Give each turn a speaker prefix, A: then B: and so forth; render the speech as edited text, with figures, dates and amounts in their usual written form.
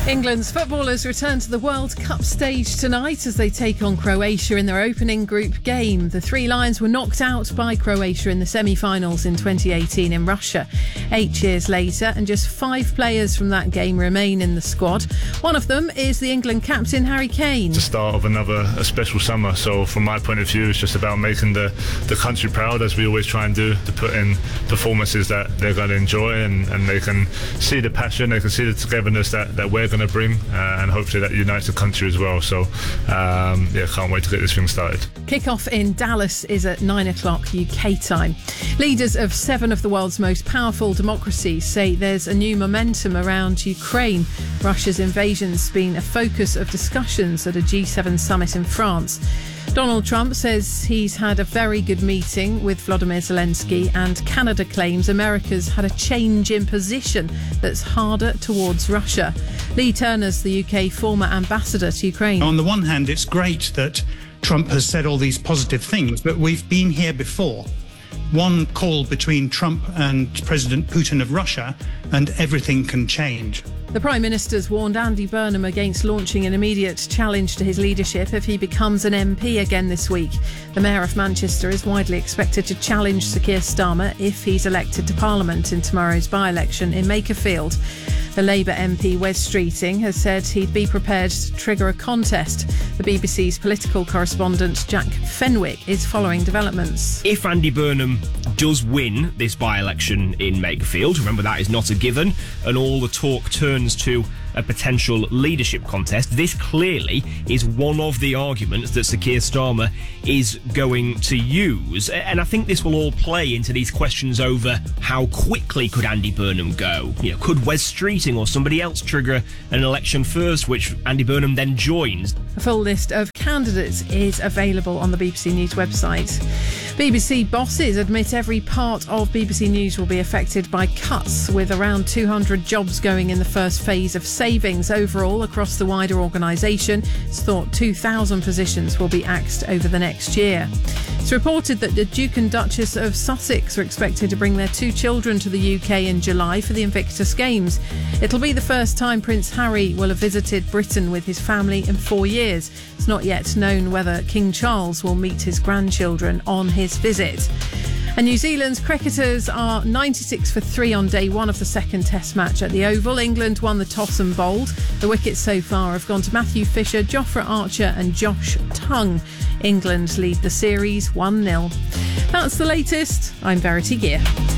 A: England's footballers return to the World Cup stage tonight as they take on Croatia in their opening group game. The Three Lions were knocked out by Croatia in the semi-finals in 2018 in Russia. 8 years later, and just 5 players from that game remain in the squad. One of them is the England captain, Harry Kane.
B: The start of a special summer, so from my point of view, it's just about making the country proud, as we always try and do, to put in performances that they're going to enjoy and they can see the passion, they can see the togetherness that we're going to bring, and hopefully that unites the country as well. So can't wait to get this thing started.
A: Kick-off in Dallas is at 9 o'clock UK time. Leaders of 7 of the world's most powerful democracies say there's a new momentum around Ukraine. Russia's invasion's been a focus of discussions at a G7 summit in France. Donald Trump says he's had a very good meeting with Volodymyr Zelensky, and Canada claims America's had a change in position that's harder towards Russia. Lee Turner's the UK former ambassador to Ukraine.
C: On the one hand, it's great that Trump has said all these positive things, but we've been here before. One call between Trump and President Putin of Russia, and everything can change.
A: The Prime Minister's warned Andy Burnham against launching an immediate challenge to his leadership if he becomes an MP again this week. The Mayor of Manchester is widely expected to challenge Sir Keir Starmer if he's elected to Parliament in tomorrow's by-election in Makerfield. The Labour MP Wes Streeting has said he'd be prepared to trigger a contest. The BBC's political correspondent Jack Fenwick is following developments.
D: If Andy Burnham does win this by-election in Makerfield, remember that is not a given, and all the talk turns to a potential leadership contest, this clearly is one of the arguments that Sir Keir Starmer is going to use. And I think this will all play into these questions over how quickly could Andy Burnham go? Could Wes Streeting or somebody else trigger an election first, which Andy Burnham then joins?
A: A full list of candidates is available on the BBC News website. BBC bosses admit every part of BBC News will be affected by cuts, with around 200 jobs going in the first phase of savings overall across the wider organisation. It's thought 2,000 positions will be axed over the next year. It's reported that the Duke and Duchess of Sussex are expected to bring their 2 children to the UK in July for the Invictus Games. It'll be the first time Prince Harry will have visited Britain with his family in 4 years. It's not yet known whether King Charles will meet his grandchildren on his visit. And New Zealand's cricketers are 96 for 3 on day 1 of the second Test match at the Oval. England won the toss and bowled. The wickets so far have gone to Matthew Fisher, Jofra Archer and Josh Tongue. England lead the series 1-0. That's the latest. I'm Verity Gear.